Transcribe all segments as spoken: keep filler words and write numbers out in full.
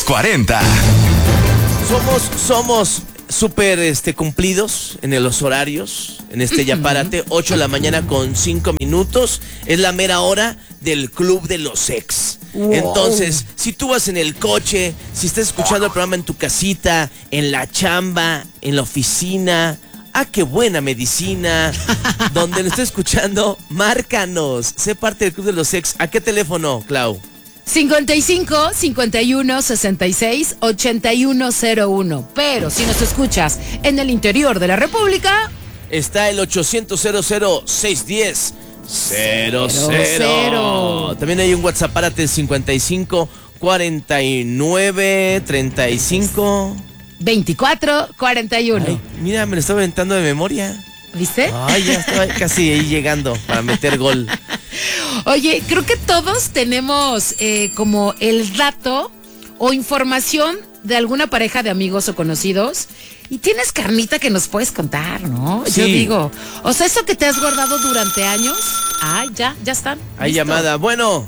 cuarenta. Somos, somos súper este, cumplidos en los horarios. En este Ya Párate, ocho de la mañana con cinco minutos. Es la mera hora del Club de los Ex. Wow. Entonces, si tú vas en el coche, si estás escuchando el programa en tu casita, en la chamba, en la oficina, ¡ah, qué buena medicina! Donde lo estés escuchando, márcanos. Sé parte del Club de los Ex. ¿A qué teléfono, Clau? cincuenta y cinco, cincuenta y uno, sesenta y seis, ochenta y uno cero uno. Pero si nos escuchas en el interior de la República, está el ochocientos, cero cero, seiscientos diez, cero cero. También hay un WhatsApp, párate, cincuenta y cinco, cuarenta y nueve, treinta y cinco, veinticuatro, cuarenta y uno. Ay, mira, me lo estaba aventando de memoria. ¿Viste? Ay, ya estaba casi ahí llegando para meter gol. Oye, creo que todos tenemos eh, como el dato o información de alguna pareja de amigos o conocidos y tienes carnita que nos puedes contar, ¿no? Sí. Yo digo, o sea, eso que te has guardado durante años, ay, ya, ya están. Hay ¿listo? llamada. Bueno.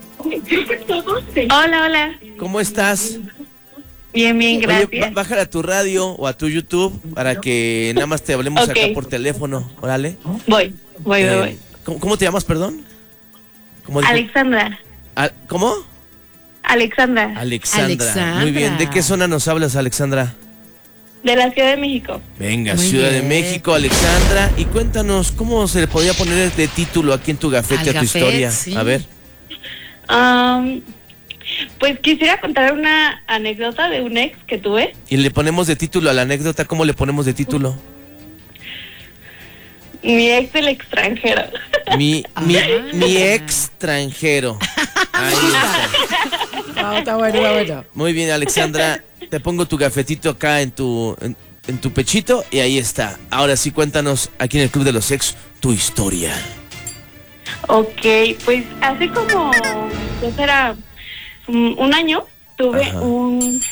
Hola, hola. ¿Cómo estás? Bien, bien, gracias. Oye, bájala a tu radio o a tu YouTube para que nada más te hablemos okay. acá por teléfono. Órale. Voy, voy, eh, voy. ¿cómo, ¿Cómo te llamas, perdón? ¿Cómo Alexandra. ¿A, ¿Cómo? Alexandra. Alexandra. Alexandra. Muy bien. ¿De qué zona nos hablas, Alexandra? De la Ciudad de México. Venga, Muy Ciudad bien. de México, Alexandra. Y cuéntanos, ¿cómo se le podría poner de título aquí en tu gafete Al a tu gafet, historia? sí. A ver. Um, pues quisiera contar una anécdota de un ex que tuve. Y le ponemos de título a la anécdota. ¿Cómo le ponemos de título? Mi ex del extranjero. Mi, mi, mi extranjero. Ahí está. No, está bueno, está bueno. Muy bien, Alexandra. Te pongo tu gafetito acá en tu, en, en tu pechito y ahí está. Ahora sí, cuéntanos aquí en el Club de los Ex tu historia. Ok, pues hace como, pues era um, un año, tuve Ajá. un,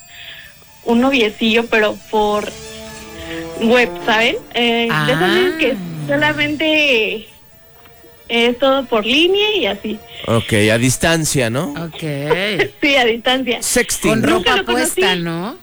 un noviecillo, pero por web, ¿saben? Eh, Ah. De esas veces que solamente es todo por línea y así. Ok, a distancia, ¿no? Ok. Sí, a distancia. Sexting. Con Nunca ropa lo conocí. puesta, ¿no?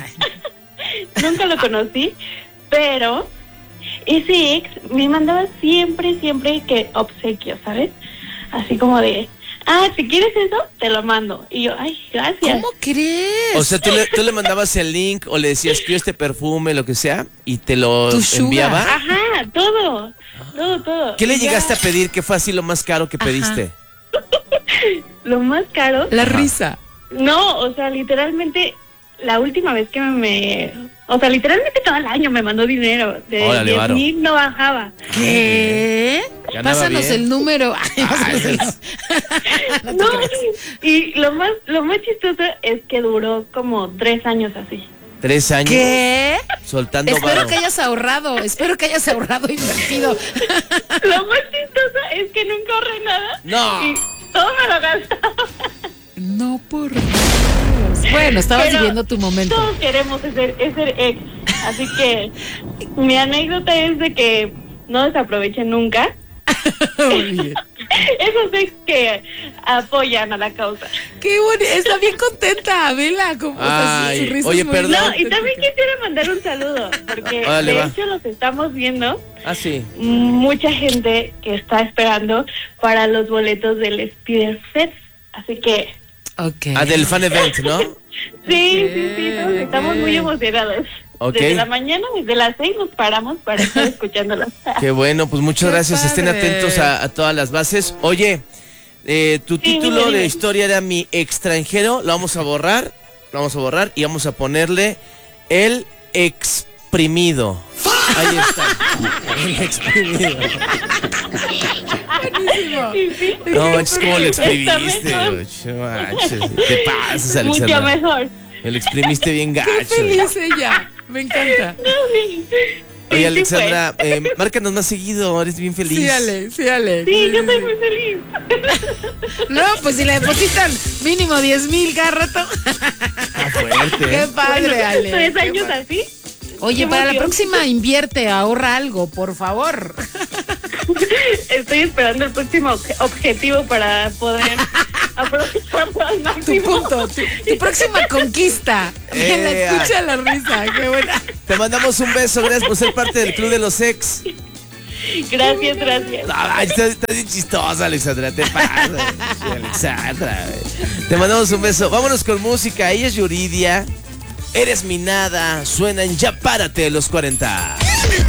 Nunca lo conocí, pero ese ex me mandaba siempre, siempre que obsequio, ¿sabes? Así como de, ah, si quieres eso, te lo mando. Y yo, ay, gracias. ¿Cómo crees? O sea, ¿tú le, tú le mandabas el link o le decías quiero este perfume, lo que sea, y te lo Tu sugar. enviaba? Ajá, todo, todo, todo. ¿Qué le Y ya, llegaste a pedir? ¿Qué fue así lo más caro que Ajá. pediste? Lo más caro, La Ajá. risa. no, o sea, literalmente, la última vez que me, o sea, literalmente todo el año me mandó dinero. De Órale, diez varo. mil no bajaba. ¿Qué? Ganaba Pásanos bien. el número. Ay, pásanos el- No te No, creas. y lo más, lo más chistoso es que duró como tres años así. Tres años ¿Qué? soltando Espero varo. que hayas ahorrado, espero que hayas ahorrado e invertido. Lo más chistoso es que nunca ahorré nada. No. Y todo me lo gastaba. No, por Dios. Bueno, estabas Pero viviendo tu momento. Todos queremos ser, ser ex. Así que mi anécdota es de que no desaprovechen nunca Muy bien. esos ex que apoyan a la causa. Qué bonito, está bien contenta, vela. Como, o sea, Ay, su risa oye, es muy perdón. No, y auténtica. también quisiera mandar un saludo, porque Órale, de va. hecho los estamos viendo. Ah, sí. Mucha gente que está esperando para los boletos del Spider Fest. Así que Ok. Ah, del fan event, ¿no? sí, sí, sí, todos estamos ok. muy emocionados. Ok. Desde la mañana, desde las seis nos paramos para estar escuchándolas. Qué bueno, pues muchas Qué gracias. Estén padre. atentos a, a todas las bases. Oye, eh, tu Sí, título dime, dime. de historia era Mi extranjero. Lo vamos a borrar. Lo vamos a borrar y vamos a ponerle El exprimido. Ahí está. El exprimido. Buenísimo. Sí, sí. No manches, ¿cómo lo Está exprimiste? mejor. güey? Manches, te pasas, Mucho Alexandra. mejor. El exprimiste bien Qué gacho. feliz ella. Me encanta. No, sí. Sí, Oye, sí, Alexandra, eh, márcanos más seguido. Eres bien feliz. Sí, Alex, sí, Alex. pues. Sí, yo estoy muy feliz. No, pues si le depositan mínimo diez mil cada rato. Está fuerte. Qué ¿eh? padre, Alex. Tres Qué años padre. así. Oye, Qué para la emoción. próxima invierte, ahorra algo, por favor. Estoy esperando el próximo obje- objetivo para poder aprovechando al Tu máximo. punto, tu, tu próxima conquista. Me la Eh, escucha la risa, qué buena. Te mandamos un beso, gracias por ser parte del Club de los Ex. Gracias, gracias. Ay, estás, estás bien chistosa, Alexandra, te pasa. Sí, Alexandra, güey. Te mandamos un beso. Vámonos con música. Ella es Yuridia. Eres mi nada. Suena en Ya Párate los cuarenta.